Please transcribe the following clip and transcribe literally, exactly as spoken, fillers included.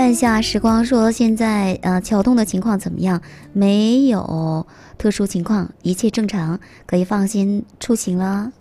看一下时光说现在呃桥洞的情况怎么样？没有特殊情况，一切正常，可以放心出行了。